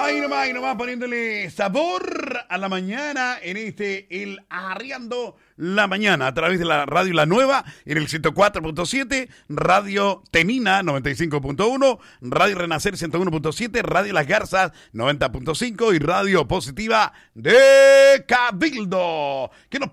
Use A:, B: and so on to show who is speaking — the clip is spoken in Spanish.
A: Ahí nomás poniéndole sabor a la mañana en El Arriando la Mañana a través de la radio La Nueva en el 104.7, Radio Tenina 95.1, Radio Renacer 101.7, Radio Las Garzas 90.5 y Radio Positiva de Cabildo. ¿Qué nos